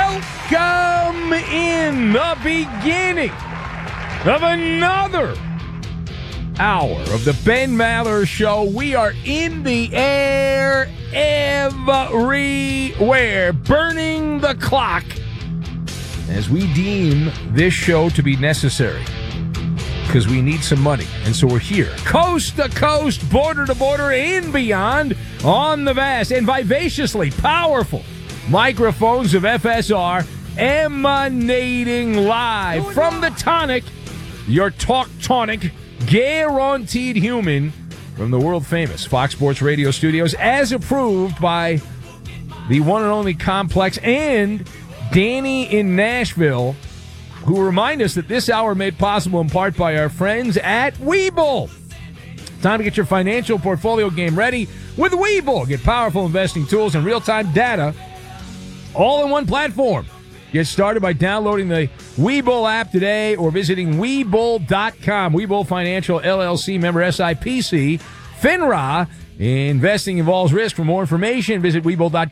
Welcome in the beginning of another hour of the Ben Maller Show. We are in the air everywhere, burning the clock as we deem this show to be necessary because we need some money. And so we're here, coast to coast, border to border, and beyond on the vast and vivaciously powerful microphones of FSR, emanating live from the Tonic, your talk tonic, guaranteed human, from the world-famous Fox Sports Radio studios, as approved by the one and only Complex and Danny in Nashville, who remind us that this hour made possible in part by our friends at Webull. Time to get your financial portfolio game ready with Webull. Get powerful investing tools and real-time data all in one platform. Get started by downloading the Webull app today or visiting Webull.com. Webull Financial LLC, member SIPC, FINRA. Investing involves risk. For more information, visit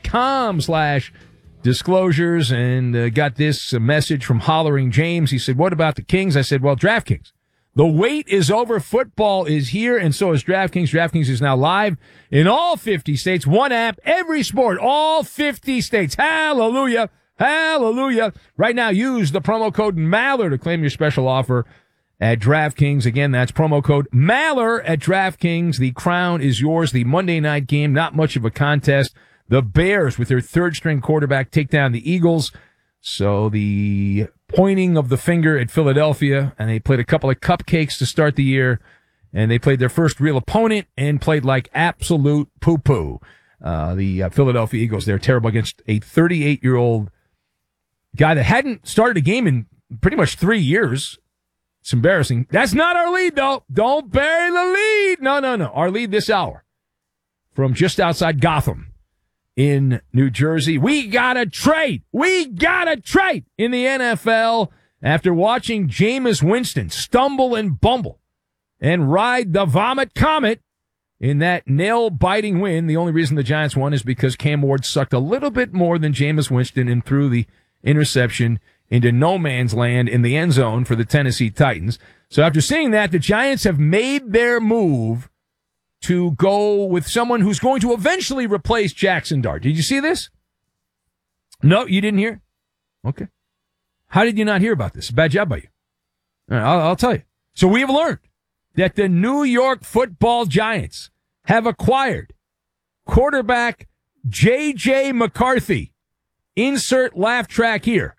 Webull.com/disclosures. And got this message from Hollering James. He said, what about the Kings? I said, well, DraftKings. The wait is over. Football is here, and so is DraftKings. DraftKings is now live in all 50 states. One app, every sport, all 50 states. Hallelujah. Hallelujah. Right now, use the promo code Maller to claim your special offer at DraftKings. Again, that's promo code Maller at DraftKings. The crown is yours. The Monday night game, not much of a contest. The Bears, with their third-string quarterback, take down the Eagles. So the pointing of the finger at Philadelphia, and they played a couple of cupcakes to start the year, and they played their first real opponent and played like absolute poo-poo. The Philadelphia Eagles, they're terrible against a 38-year-old guy that hadn't started a game in pretty much 3 years. It's embarrassing. That's not our lead, though. Don't bury the lead. No. Our lead this hour from just outside Gotham in New Jersey. We got a trade in the NFL after watching Jameis Winston stumble and bumble and ride the vomit comet in that nail-biting win. The only reason the Giants won is because Cam Ward sucked a little bit more than Jameis Winston and threw the interception into no man's land in the end zone for the Tennessee Titans. So after seeing that, the Giants have made their move to go with someone who's going to eventually replace Jackson Dart. Did you see this? No, you didn't hear? Okay. How did you not hear about this? Bad job by you. All right, I'll tell you. So we have learned that the New York Football Giants have acquired quarterback J.J. McCarthy. Insert laugh track here.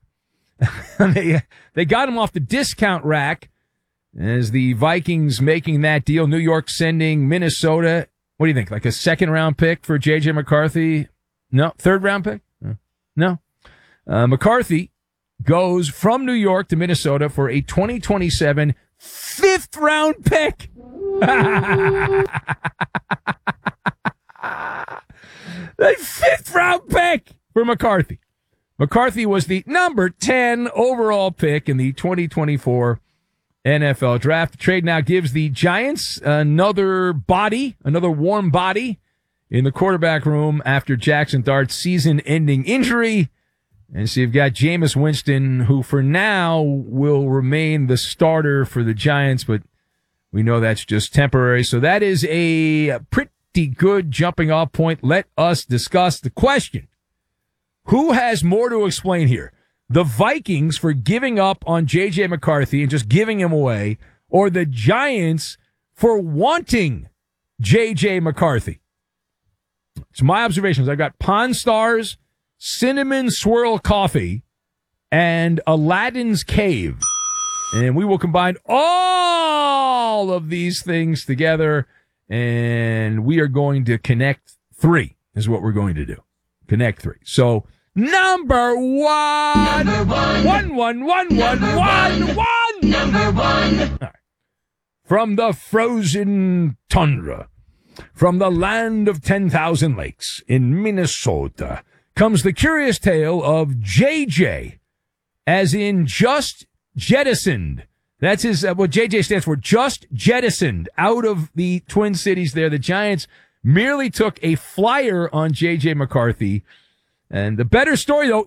They got him off the discount rack as the Vikings making that deal. New York sending Minnesota, what do you think, like a second-round pick for J.J. McCarthy? No. Third-round pick? No. McCarthy goes from New York to Minnesota for a 2027 fifth-round pick. The fifth-round pick for McCarthy. McCarthy was the number 10 overall pick in the 2024 NFL Draft. The trade now gives the Giants another warm body in the quarterback room after Jackson Dart's season-ending injury. And so you've got Jameis Winston, who for now will remain the starter for the Giants, but we know that's just temporary. So that is a pretty good jumping off point. Let us discuss the question. Who has more to explain here? The Vikings for giving up on J.J. McCarthy and just giving him away, or the Giants for wanting J.J. McCarthy? It's my observations. I've got Pawn Stars, Cinnamon Swirl Coffee, and Aladdin's Cave. And we will combine all of these things together, and we are going to connect three is what we're going to do. Connect three. So, Number one. All right. From the frozen tundra, from the land of 10,000 lakes in Minnesota, comes the curious tale of JJ, as in just jettisoned. That's his, what JJ stands for, just jettisoned out of the Twin Cities there. The Giants merely took a flyer on JJ McCarthy. And the better story, though,